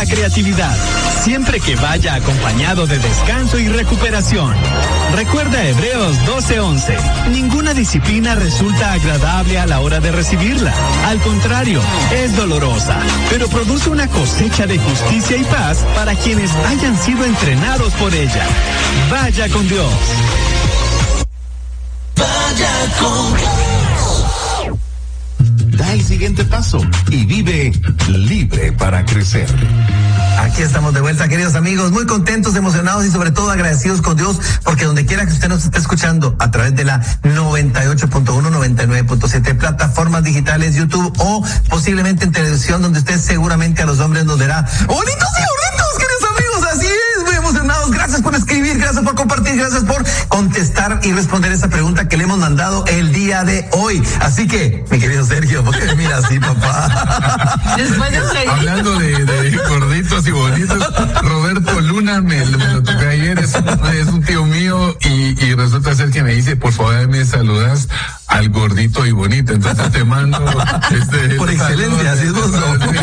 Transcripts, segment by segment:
la creatividad, siempre que vaya acompañado de descanso y recuperación. Recuerda Hebreos 12:11. Ninguna disciplina resulta agradable a la hora de recibirla. Al contrario, es dolorosa, pero produce una cosecha de justicia y paz para quienes hayan sido entrenados por ella. Vaya con Dios. Vaya con Dios. Da el siguiente paso y vive libre para crecer. Aquí estamos de vuelta, queridos amigos, muy contentos, emocionados y sobre todo agradecidos con Dios, porque donde quiera que usted nos esté escuchando, a través de la 98.1, 99.7, plataformas digitales, YouTube o posiblemente en televisión, donde usted seguramente a los hombres nos verá bonitos y bonitos, queridos amigos, así es, muy emocionados. Gracias por escribir, gracias por compartir, gracias por contestar y responder esa pregunta que le hemos mandado el día de hoy. Así que, mi querido Sergio, ¿por qué me mira así, papá? Después de hablando de gorditos y bonitos, Roberto Luna me lo toqué ayer, es un tío mío y resulta ser que me dice, por favor me saludas al gordito y bonito, entonces te mando por excelencia, así es vos.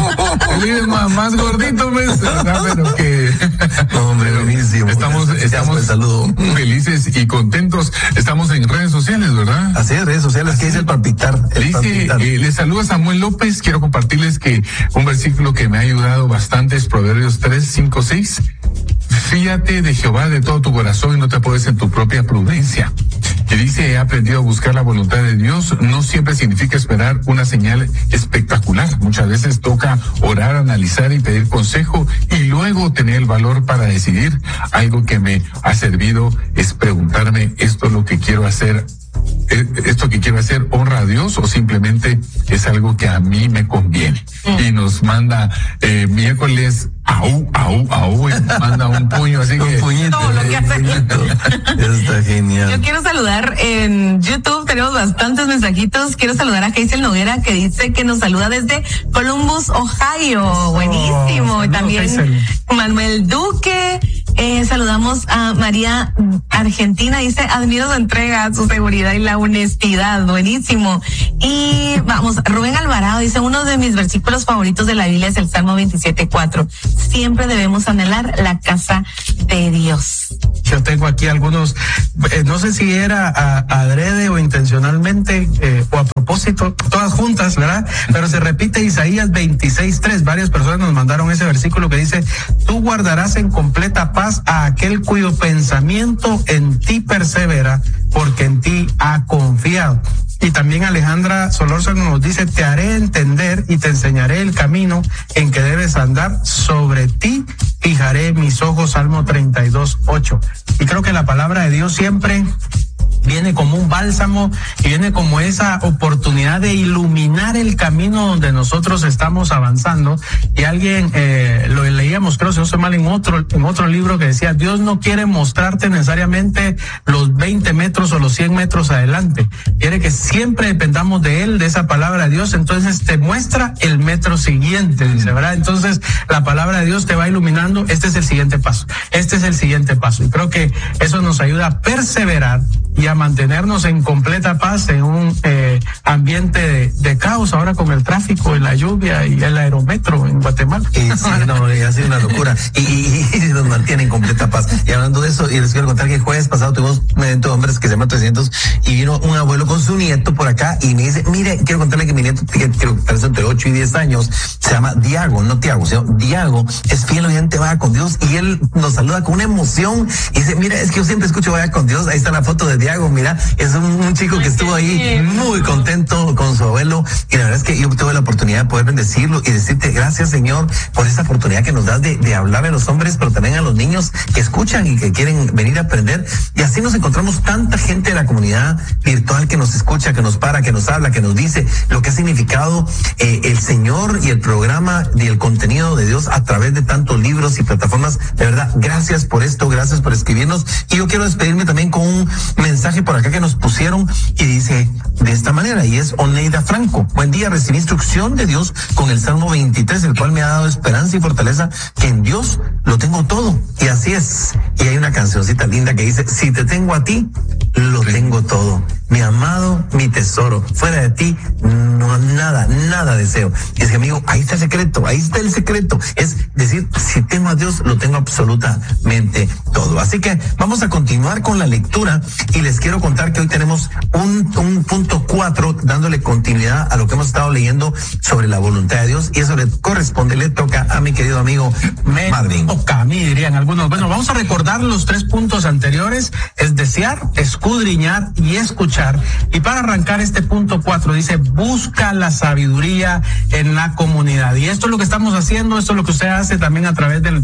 Más gordito, pero que hombre, buenísimo. Estamos felices y contentos. Estamos en redes sociales, ¿verdad? Así es, redes sociales. ¿Qué dice el palpitar? Les saluda Samuel López. Quiero compartirles que un versículo que me ha ayudado bastante es Proverbios 3:5-6. Fíate de Jehová de todo tu corazón y no te apoyes en tu propia prudencia. Que dice, he aprendido a buscar la voluntad de Dios. No siempre significa esperar una señal espectacular. Muchas veces toca orar, analizar y pedir consejo y luego tener el valor para decidir. Algo que me ha servido es preguntarme, ¿esto es lo que quiero hacer? ¿Esto que quiero hacer honra a Dios o simplemente es algo que a mí me conviene? Y nos manda miércoles y nos manda un puño, así que todo lo que hace. Está genial. Yo quiero saludar en YouTube, tenemos bastantes mensajitos. Quiero saludar a Hazel Noguera, que dice que nos saluda desde Columbus, Ohio. Buenísimo. Y también Manuel Duque. Saludamos a María Argentina, dice, admiro su entrega, su seguridad y la honestidad, buenísimo. Y vamos, Rubén Alvarado dice, uno de mis versículos favoritos de la Biblia es el Salmo 27:4. Siempre debemos anhelar la casa de Dios. Yo tengo aquí algunos, no sé si era adrede o intencionalmente o a propósito, todas juntas, ¿verdad? Pero se repite Isaías 26:3. Varias personas nos mandaron ese versículo que dice, tú guardarás en completa paz a aquel cuyo pensamiento en ti persevera, porque en ti ha confiado. Y también Alejandra Solórzano nos dice, te haré entender y te enseñaré el camino en que debes andar, sobre ti fijaré mis ojos, Salmo 32:8. Y creo que la palabra de Dios siempre viene como un bálsamo y viene como esa oportunidad de iluminar el camino donde nosotros estamos avanzando. Y alguien lo leíamos, creo, si no estoy mal, en otro libro que decía, Dios no quiere mostrarte necesariamente los 20 metros o los 100 metros adelante, quiere que siempre dependamos de él, de esa palabra de Dios. Entonces te muestra el metro siguiente, dice, ¿verdad? Entonces la palabra de Dios te va iluminando, este es el siguiente paso, este es el siguiente paso. Y creo que eso nos ayuda a perseverar y a mantenernos en completa paz en un ambiente de caos ahora con el tráfico, la lluvia y el aerometro en Guatemala. Sí, no, ha sido una locura y nos mantiene en completa paz. Y hablando de eso, y les quiero contar que el jueves pasado tuvimos un evento de hombres que se llama 300 y vino un abuelo con su nieto por acá y me dice, mire, quiero contarle que mi nieto, que creo que parece entre 8 y 10 años, se llama Diago, no Tiago, sino Diago, es fiel oyente, vaya con Dios, y él nos saluda con una emoción y dice, mira, es que yo siempre escucho vaya con Dios, ahí está la foto de Diago, mira, es un chico que estuvo ahí muy contento con su abuelo, y la verdad es que yo tuve la oportunidad de poder bendecirlo y decirte gracias, Señor, por esta oportunidad que nos das de hablar a los hombres, pero también a los niños que escuchan y que quieren venir a aprender. Y así nos encontramos tanta gente de la comunidad virtual que nos escucha, que nos para, que nos habla, que nos dice lo que ha significado el Señor y el programa y el contenido de Dios a través de tantos libros y plataformas. De verdad, gracias por esto, gracias por escribirnos. Y yo quiero despedirme también con un mensaje por acá que nos pusieron y dice de esta manera, y es Oneida Franco. Buen día, recibí instrucción de Dios con el Salmo 23, el cual me ha dado esperanza y fortaleza, que en Dios lo tengo todo. Y así es. Y hay una cancioncita linda que dice, si te tengo a ti, lo tengo todo. Mi amado, mi tesoro. Fuera de ti, no nada deseo. Y es que, amigo, ahí está el secreto. Es decir, si tengo a Dios, lo tengo absolutamente todo. Así que vamos a continuar con la lectura y les quiero contar que hoy tenemos un punto 4 dándole continuidad a lo que hemos estado leyendo sobre la voluntad de Dios, y eso le toca a mi querido amigo Marvin. Toca a mí, dirían algunos. Bueno, vamos a recordar los 3 puntos anteriores: es desear, escudriñar y escuchar. Y para arrancar este punto 4 dice: busca la sabiduría en la comunidad. Y esto es lo que estamos haciendo, esto es lo que usted hace también a través del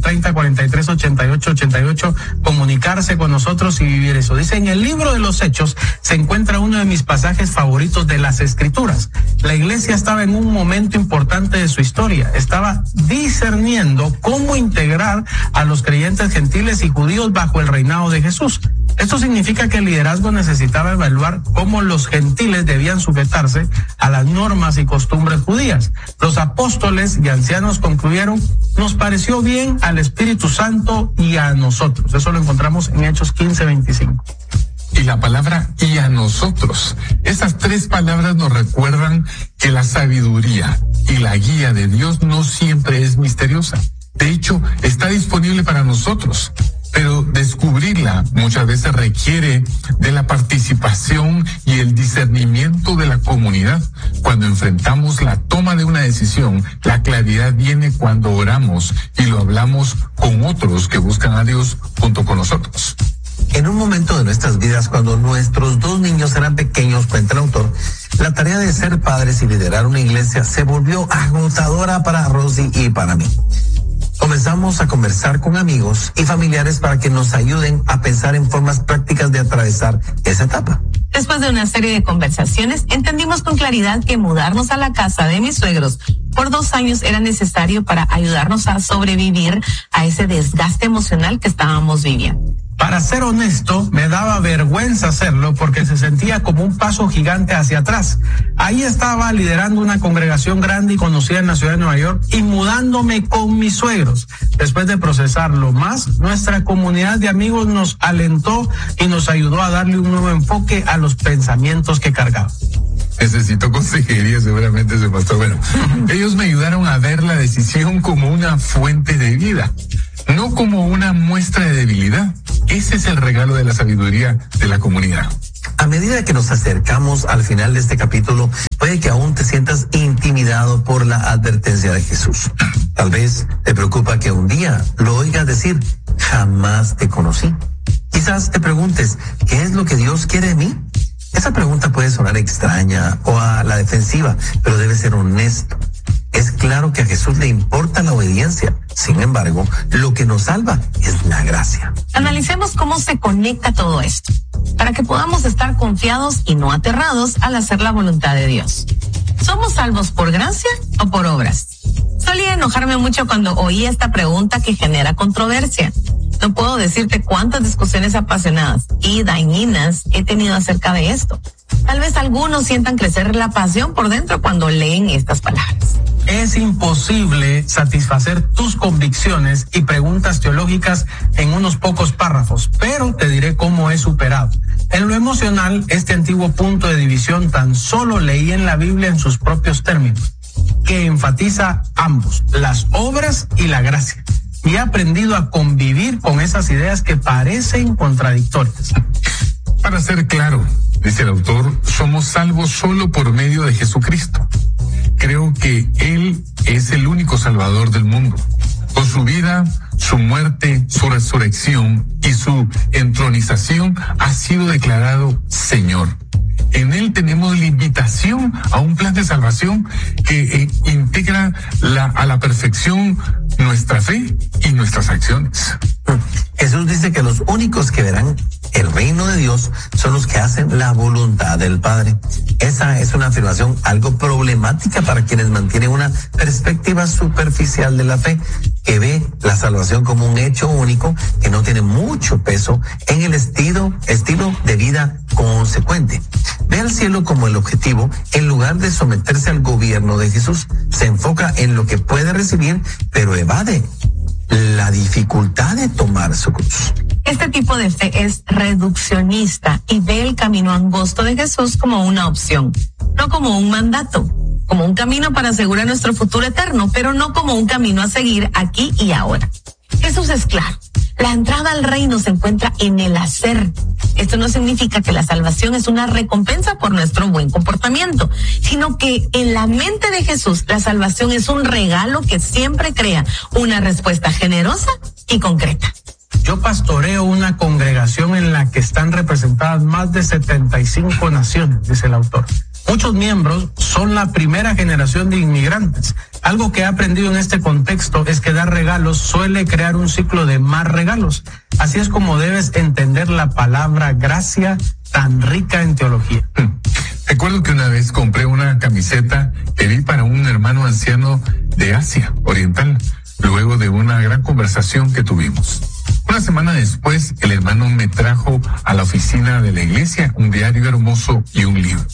30438888, comunicarse con nosotros y vivir eso. Dice: en el libro de los Hechos se encuentra uno de mis pasajes favoritos de las Escrituras. La iglesia estaba en un momento importante de su historia, estaba discerniendo cómo integrar a los creyentes gentiles y judíos bajo el reinado de Jesús. Esto significa que el liderazgo necesitaba evaluar cómo los gentiles debían sujetarse a las normas y costumbres judías. Los apóstoles y ancianos concluyeron: nos pareció bien al Espíritu Santo y a nosotros. Eso lo encontramos en Hechos 15:25. Y la palabra "y a nosotros", esas 3 palabras nos recuerdan que la sabiduría y la guía de Dios no siempre es misteriosa. De hecho, está disponible para nosotros, pero descubrirla muchas veces requiere de la participación y el discernimiento de la comunidad. Cuando enfrentamos la toma de una decisión, la claridad viene cuando oramos y lo hablamos con otros que buscan a Dios junto con nosotros. En un momento de nuestras vidas, cuando nuestros 2 niños eran pequeños, cuenta el autor, la tarea de ser padres y liderar una iglesia se volvió agotadora para Rosy y para mí. Comenzamos a conversar con amigos y familiares para que nos ayuden a pensar en formas prácticas de atravesar esa etapa. Después de una serie de conversaciones, entendimos con claridad que mudarnos a la casa de mis suegros por 2 años era necesario para ayudarnos a sobrevivir a ese desgaste emocional que estábamos viviendo. Para ser honesto, me daba vergüenza hacerlo porque se sentía como un paso gigante hacia atrás. Ahí estaba liderando una congregación grande y conocida en la ciudad de Nueva York y mudándome con mis suegros. Después de procesarlo más, nuestra comunidad de amigos nos alentó y nos ayudó a darle un nuevo enfoque a los pensamientos que cargaba. Necesito consejería, seguramente, ese pastor. Bueno, ellos me ayudaron a ver la decisión como una fuente de vida, no como una muestra de debilidad. Ese es el regalo de la sabiduría de la comunidad. A medida que nos acercamos al final de este capítulo, puede que aún te sientas intimidado por la advertencia de Jesús. Tal vez te preocupa que un día lo oigas decir: jamás te conocí. Quizás te preguntes: ¿qué es lo que Dios quiere de mí? Esa pregunta puede sonar extraña o a la defensiva, pero debe ser honesto. Es claro que a Jesús le importa la obediencia. Sin embargo, lo que nos salva es la gracia. Analicemos cómo se conecta todo esto, para que podamos estar confiados y no aterrados al hacer la voluntad de Dios. ¿Somos salvos por gracia o por obras? Solía enojarme mucho cuando oía esta pregunta que genera controversia. No puedo decirte cuántas discusiones apasionadas y dañinas he tenido acerca de esto. Tal vez algunos sientan crecer la pasión por dentro cuando leen estas palabras. Es imposible satisfacer tus convicciones y preguntas teológicas en unos pocos párrafos, pero te diré cómo he superado. En lo emocional, este antiguo punto de división tan solo leí en la Biblia en sus propios términos, que enfatiza ambos, las obras y la gracia. Y he aprendido a convivir con esas ideas que parecen contradictorias. Para ser claro, dice el autor, somos salvos solo por medio de Jesucristo. Creo que Él es el único Salvador del mundo. Con su vida, su muerte, su resurrección y su entronización ha sido declarado Señor. En Él tenemos la invitación a un plan de salvación que integra a la perfección nuestra fe y nuestras acciones. Jesús dice que los únicos que verán el reino de Dios son los que hacen la voluntad del Padre. Esa es una afirmación algo problemática para quienes mantienen una perspectiva superficial de la fe, que ve la salvación como un hecho único que no tiene mucho peso en el estilo de vida consecuente. Ve al cielo como el objetivo en lugar de someterse al gobierno de Jesús. Se enfoca en lo que puede recibir, pero evade la dificultad de tomar su cruz. Este tipo de fe es reduccionista y ve el camino angosto de Jesús como una opción, no como un mandato, como un camino para asegurar nuestro futuro eterno, pero no como un camino a seguir aquí y ahora. Jesús es claro. La entrada al reino se encuentra en el hacer. Esto no significa que la salvación es una recompensa por nuestro buen comportamiento, sino que en la mente de Jesús la salvación es un regalo que siempre crea una respuesta generosa y concreta. Yo pastoreo una congregación en la que están representadas más de 75 naciones, dice el autor. Muchos miembros son la primera generación de inmigrantes. Algo que he aprendido en este contexto es que dar regalos suele crear un ciclo de más regalos. Así es como debes entender la palabra gracia, tan rica en teología. Recuerdo que una vez compré una camiseta que vi para un hermano anciano de Asia Oriental, luego de una gran conversación que tuvimos. Una semana después, el hermano me trajo a la oficina de la iglesia un diario hermoso y un libro.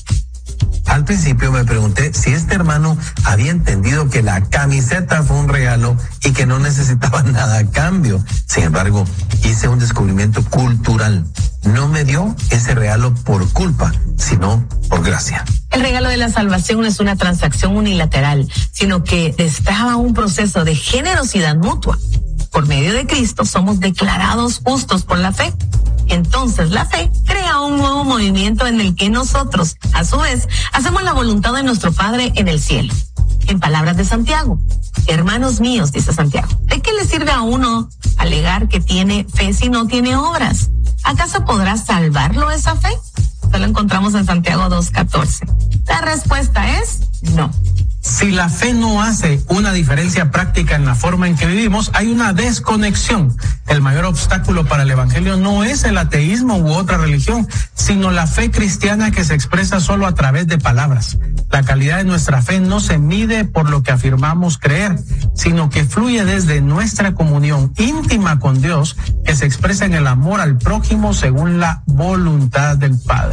Al principio me pregunté si este hermano había entendido que la camiseta fue un regalo y que no necesitaba nada a cambio. Sin embargo, hice un descubrimiento cultural. No me dio ese regalo por culpa, sino por gracia. El regalo de la salvación no es una transacción unilateral, sino que destraba un proceso de generosidad mutua. Por medio de Cristo somos declarados justos por la fe. Entonces la fe crea un nuevo movimiento en el que nosotros, a su vez, hacemos la voluntad de nuestro Padre en el cielo. En palabras de Santiago, hermanos míos, dice Santiago, ¿de qué le sirve a uno alegar que tiene fe si no tiene obras? ¿Acaso podrá salvarlo esa fe? Esto lo encontramos en Santiago 2:14. La respuesta es no. Si la fe no hace una diferencia práctica en la forma en que vivimos, hay una desconexión. El mayor obstáculo para el evangelio no es el ateísmo u otra religión, sino la fe cristiana que se expresa solo a través de palabras. La calidad de nuestra fe no se mide por lo que afirmamos creer, sino que fluye desde nuestra comunión íntima con Dios, que se expresa en el amor al prójimo según la voluntad del Padre.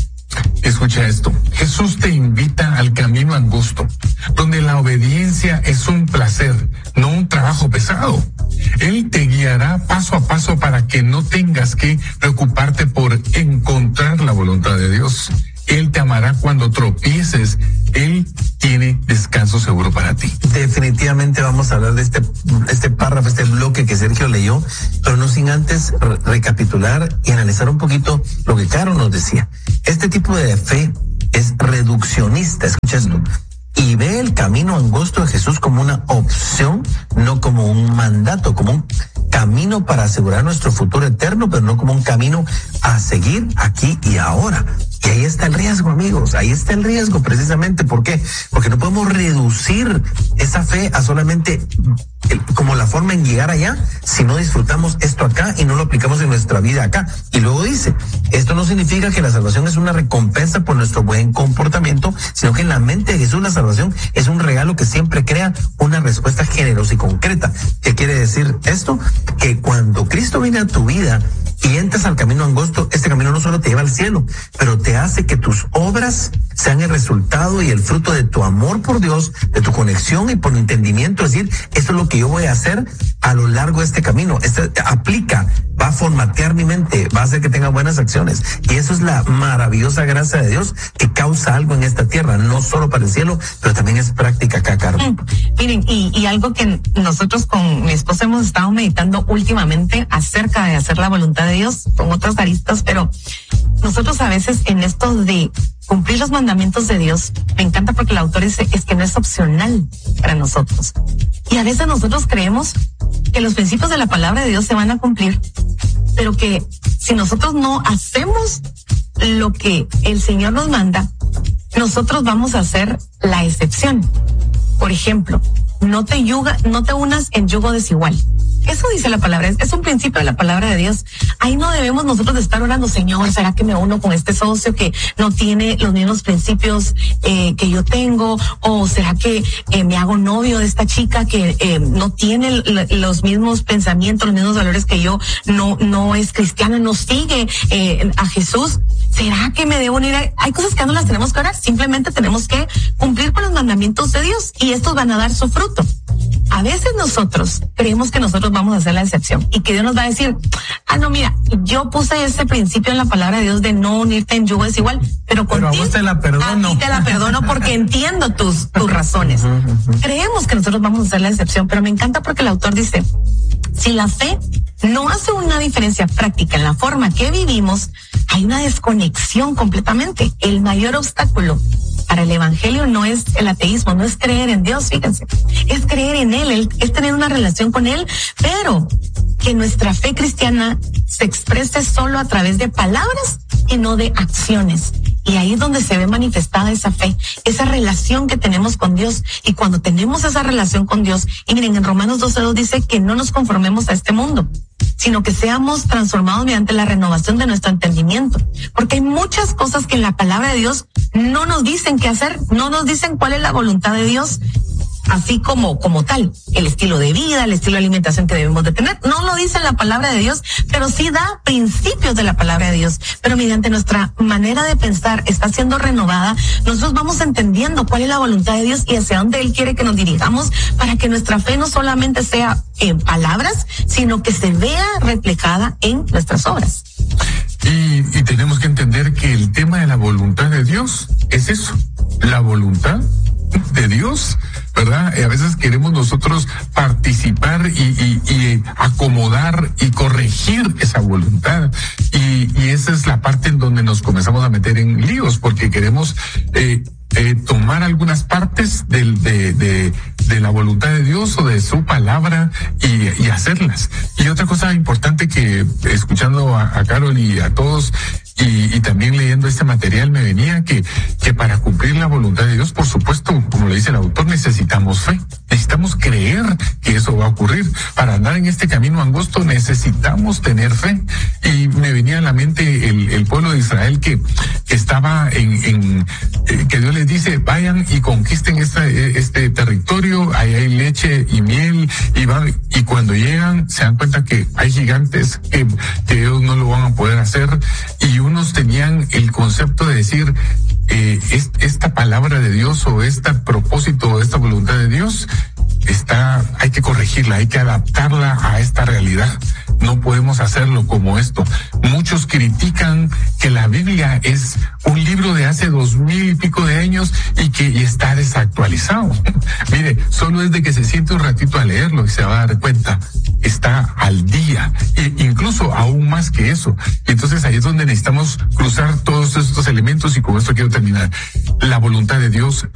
Escucha esto, Jesús te invita al camino angosto, donde la obediencia es un placer, no un trabajo pesado. Él te guiará paso a paso para que no tengas que preocuparte por encontrar la voluntad de Dios. Él te amará cuando tropieces. Él tiene descanso seguro para ti. Definitivamente vamos a hablar de este párrafo, este bloque que Sergio leyó, pero no sin antes recapitular y analizar un poquito lo que Caro nos decía. Este tipo de fe es reduccionista, escucha esto, y ve el camino angosto de Jesús como una opción, no como un mandato, como un camino para asegurar nuestro futuro eterno, pero no como un camino a seguir aquí y ahora. Y ahí está el riesgo, amigos, ahí está el riesgo precisamente. ¿Por qué? Porque no podemos reducir esa fe a solamente como la forma en llegar allá, si no disfrutamos esto acá y no lo aplicamos en nuestra vida acá. Y luego dice, esto no significa que la salvación es una recompensa por nuestro buen comportamiento, sino que en la mente de Jesús la salvación es un regalo que siempre crea una respuesta generosa y concreta. ¿Qué quiere decir esto? Que cuando Cristo viene a tu vida y entras al camino angosto, este camino no solo te lleva al cielo, pero te hace que tus obras sean el resultado y el fruto de tu amor por Dios, de tu conexión y por entendimiento. Es decir, esto es lo que yo voy a hacer a lo largo de este camino. Este aplica, va a formatear mi mente, va a hacer que tenga buenas acciones. Y eso es la maravillosa gracia de Dios que causa algo en esta tierra, no solo para el cielo, pero también es práctica acá, Carmen. Miren, y algo que nosotros con mi esposa hemos estado meditando últimamente acerca de hacer la voluntad de Dios con otras aristas, pero nosotros a veces en esto de cumplir los mandamientos de Dios, me encanta porque el autor dice es que no es opcional para nosotros. Y a veces nosotros creemos que los principios de la palabra de Dios se van a cumplir, pero que si nosotros no hacemos lo que el Señor nos manda, nosotros vamos a hacer la excepción. Por ejemplo, no te unas en yugo desigual. Eso dice la palabra, es un principio de la palabra de Dios. Ahí no debemos nosotros de estar orando, Señor, ¿será que me uno con este socio que no tiene los mismos principios que yo tengo? ¿O será que me hago novio de esta chica que no tiene los mismos pensamientos, los mismos valores que yo? No es cristiana, no sigue a Jesús. ¿Será que me debo unir? Hay cosas que no las tenemos que orar, simplemente tenemos que cumplir con los mandamientos de Dios y estos van a dar su fruto. A veces nosotros creemos que nosotros vamos a hacer la excepción y que Dios nos va a decir, no, mira, yo puse ese principio en la palabra de Dios de no unirte en yugo desigual, pero contigo, a vos te la perdono. A ti te la perdono porque entiendo tus razones. Creemos que nosotros vamos a hacer la excepción, pero me encanta porque el autor dice, si la fe no hace una diferencia práctica en la forma que vivimos, hay una desconexión completamente. El mayor obstáculo para el evangelio no es el ateísmo, no es creer en Dios, fíjense, es creer en Él, es tener una relación con Él, pero que nuestra fe cristiana se exprese solo a través de palabras y no de acciones. Y ahí es donde se ve manifestada esa fe, esa relación que tenemos con Dios. Y cuando tenemos esa relación con Dios, y miren, en Romanos 12:2 dice que no nos conformemos a este mundo, sino que seamos transformados mediante la renovación de nuestro entendimiento. Porque hay muchas cosas que en la palabra de Dios no nos dicen qué hacer, no nos dicen cuál es la voluntad de Dios, así como tal, el estilo de vida, el estilo de alimentación que debemos de tener. No lo dice la palabra de Dios, pero sí da principios de la palabra de Dios. Pero mediante nuestra manera de pensar está siendo renovada, nosotros vamos entendiendo cuál es la voluntad de Dios y hacia dónde Él quiere que nos dirijamos para que nuestra fe no solamente sea en palabras, sino que se vea reflejada en nuestras obras. Y tenemos que entender que el tema de la voluntad de Dios es eso, la voluntad de Dios, ¿verdad? A veces queremos nosotros participar y acomodar y corregir esa voluntad. Y esa es la parte en donde nos comenzamos a meter en líos, porque queremos tomar algunas partes de la voluntad de Dios o de su palabra y hacerlas. Y otra cosa importante que escuchando a Carol y a todos y también leyendo este material me venía que para cumplir la voluntad de Dios, por supuesto, como le dice el autor, necesitamos fe, necesitamos creer que eso va a ocurrir. Para andar en este camino angosto necesitamos tener fe. Y me venía a la mente el pueblo de Israel que estaba que Dios les dice, vayan y conquisten este territorio, ahí hay leche y miel, y cuando llegan se dan cuenta que hay gigantes que ellos no lo van a poder hacer, y unos tenían el concepto de decir, esta palabra de Dios o este propósito o esta voluntad de Dios hay que corregirla, hay que adaptarla a esta realidad. No podemos hacerlo como esto. Muchos critican que la Biblia es un libro de hace 2000 y pico de años y está desactualizado. Mire, solo es de que se siente un ratito a leerlo y se va a dar cuenta, está al día, incluso aún más que eso. Y entonces ahí es donde necesitamos cruzar todos estos elementos, y con esto quiero terminar. La voluntad de Dios